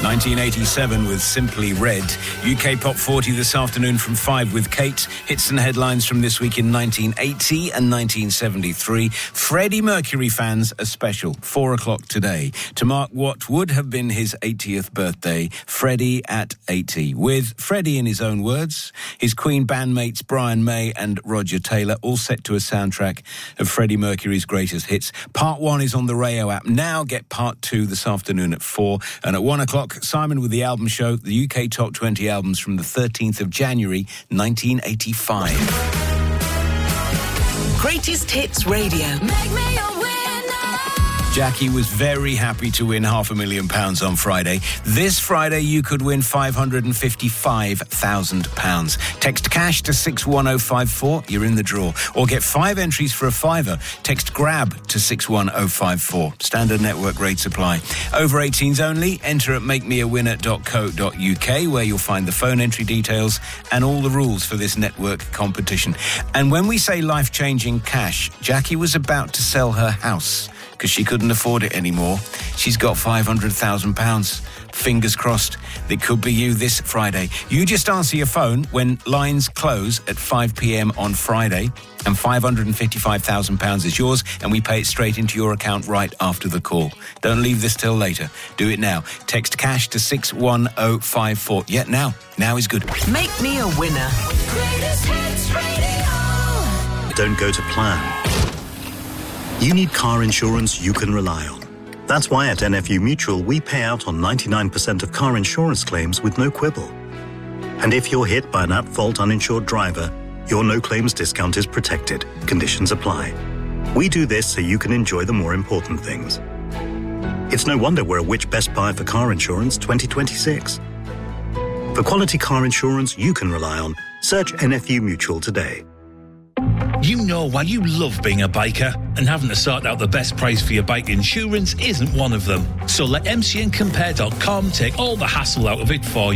1987 with Simply Red. UK Pop 40 this afternoon from 5 with Kate. Hits and headlines from this week in 1980 and 1973. Freddie Mercury fans, a special, 4 o'clock today, to mark what would have been his 80th birthday, Freddie at 80. With Freddie in his own words, his Queen bandmates Brian May and Roger Taylor, all set to a soundtrack of Freddie Mercury's greatest hits. Part 1 is on the Rayo app. Now get Part 2 this afternoon at 4. And at 1 o'clock, Simon with the album show, the UK Top 20 albums from the 13th of January, 1985. Greatest Hits Radio. Make me a winner. Jackie was very happy to win £500,000 on Friday. This Friday, you could win £555,000. Text cash to 61054. You're in the draw. Or get 5 entries for a £5. Text GRAB to 61054. Standard network rates apply. Over 18s only. Enter at makemeawinner.co.uk, where you'll find the phone entry details and all the rules for this network competition. And when we say life-changing cash, Jackie was about to sell her house because she couldn't afford it anymore. She's got £500,000. Fingers crossed. It could be you this Friday. You just answer your phone when lines close at 5 p.m. on Friday, and £555,000 is yours, and we pay it straight into your account right after the call. Don't leave this till later. Do it now. Text cash to 61054. Yeah, now. Now is good. Make me a winner. Greatest Hits Radio. Don't go to plan. You need car insurance you can rely on. That's why at NFU Mutual, we pay out on 99% of car insurance claims with no quibble. And if you're hit by an at-fault uninsured driver, your no-claims discount is protected. Conditions apply. We do this so you can enjoy the more important things. It's no wonder we're a Which Best Buy for Car Insurance 2026. For quality car insurance you can rely on, search NFU Mutual today. You know why you love being a biker, and having to sort out the best price for your bike insurance isn't one of them. So let MCNCompare.com take all the hassle out of it for you.